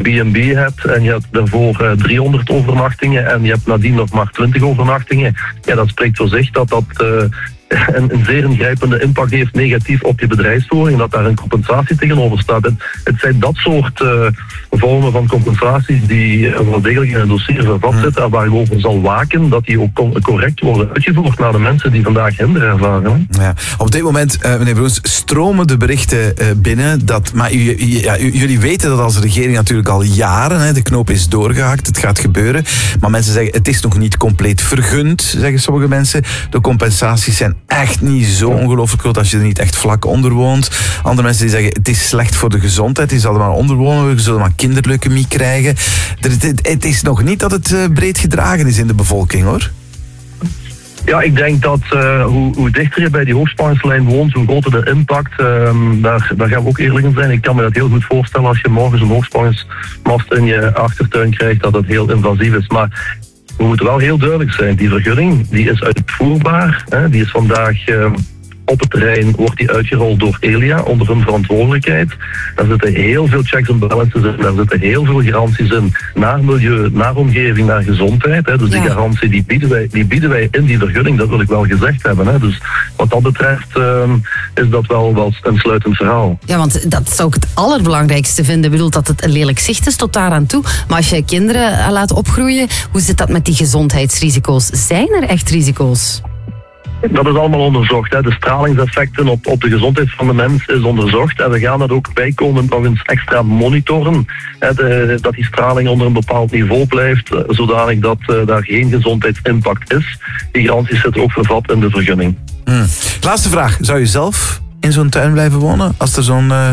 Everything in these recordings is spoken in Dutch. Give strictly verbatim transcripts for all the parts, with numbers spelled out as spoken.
B en B hebt en je hebt daarvoor uh, driehonderd overnachtingen en je hebt nadien nog maar twintig overnachtingen, ja, dat spreekt voor zich dat dat uh, een, een zeer ingrijpende impact heeft negatief op je bedrijfsvoering, dat daar een compensatie tegenover staat. Het, het zijn dat soort uh, vormen van compensaties die uh, wel degelijk in het dossier vervat zitten en waar je over zal waken dat die ook co- correct worden uitgevoerd naar de mensen die vandaag hinder ervaren. Ja, op dit moment, uh, meneer Broens, stromen de berichten uh, binnen. Dat, maar u, u, ja, u, jullie weten dat als regering natuurlijk al jaren, hè, de knoop is doorgehakt, het gaat gebeuren. Maar mensen zeggen, het is nog niet compleet vergund, zeggen sommige mensen. De compensaties zijn echt niet zo ongelooflijk groot als je er niet echt vlak onder woont. Andere mensen die zeggen, het is slecht voor de gezondheid, die zullen maar onderwonen, we zullen maar kinderleukemie krijgen. Het, het, het is nog niet dat het uh, breed gedragen is in de bevolking, hoor. Ja, ik denk dat uh, hoe, hoe dichter je bij die hoogspanningslijn woont, hoe groter de impact. Uh, daar, daar gaan we ook eerlijk in zijn. Ik kan me dat heel goed voorstellen als je morgens een hoogspanningsmast in je achtertuin krijgt, dat het heel invasief is. Maar we moeten wel heel duidelijk zijn, die vergunning die is uitvoerbaar. Hè, die is vandaag uh, op het terrein, wordt die uitgerold door Elia onder hun verantwoordelijkheid. Daar zitten heel veel checks en balances in, daar zitten heel veel garanties in naar milieu, naar omgeving, naar gezondheid. Hè. Dus ja. Die garantie die bieden, wij, die bieden wij in die vergunning, dat wil ik wel gezegd hebben. Hè. Dus wat dat betreft uh, is dat wel, wel een sluitend verhaal. Ja, want dat zou ik het allerbelangrijkste vinden. Ik bedoel dat het een lelijk zicht is tot daaraan toe. Maar als je kinderen laat opgroeien, hoe zit dat met die gezondheidsrisico's? Zijn er echt risico's? Dat is allemaal onderzocht. Hè. De stralingseffecten op, op de gezondheid van de mens is onderzocht. En we gaan dat ook bijkomend nog eens extra monitoren. Hè, de, dat die straling onder een bepaald niveau blijft, zodanig dat uh, daar geen gezondheidsimpact is. Die garanties zitten ook vervat in de vergunning. Hmm. Laatste vraag. Zou je zelf in zo'n tuin blijven wonen als er zo'n uh,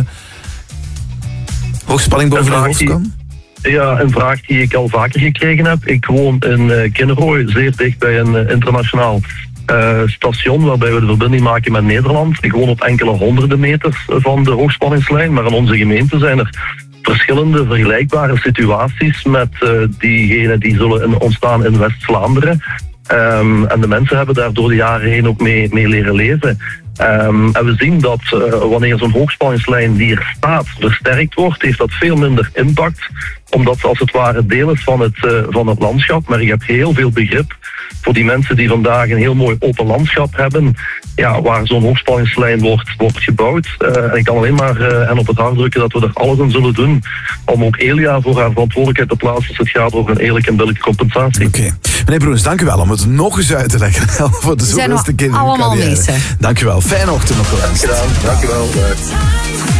hoogspanning boven je hoofd kan? Ja, een vraag die ik al vaker gekregen heb. Ik woon in uh, Kinnerooi, zeer dicht bij een uh, internationaal Uh, station waarbij we de verbinding maken met Nederland. Ik woon op enkele honderden meters van de hoogspanningslijn, maar in onze gemeente zijn er verschillende vergelijkbare situaties met uh, diegenen die zullen in, ontstaan in West-Vlaanderen. Um, en de mensen hebben daar door de jaren heen ook mee, mee leren leven. Um, en we zien dat uh, wanneer zo'n hoogspanningslijn die er staat versterkt wordt, heeft dat veel minder impact, omdat het als het ware deel is van het, uh, van het landschap. Maar je hebt heel veel begrip voor die mensen die vandaag een heel mooi open landschap hebben, ja, waar zo'n hoogspanningslijn wordt, wordt gebouwd. Uh, en ik kan alleen maar uh, en op het hart drukken dat we er alles aan zullen doen om ook Elia voor haar verantwoordelijkheid te plaatsen als het gaat over een eerlijke en billijke compensatie. Oké. Okay. Meneer Broens, dank u wel om het nog eens uit te leggen voor de zoveelste keer in uw carrière. Dank u wel. Fijne ochtend nog wel eens. Dank je wel. Dank je wel.